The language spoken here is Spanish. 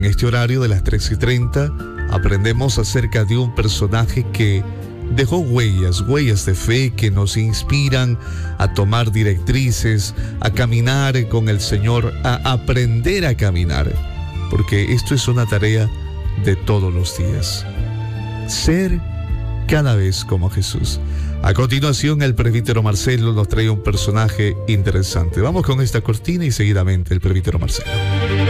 En este horario de las 3:30 aprendemos acerca de un personaje que dejó huellas de fe que nos inspiran a tomar directrices, a caminar con el Señor, a aprender a caminar, porque esto es una tarea de todos los días. Ser cada vez como Jesús. A continuación, el presbítero Marcelo nos trae un personaje interesante. Vamos con esta cortina y seguidamente el presbítero Marcelo.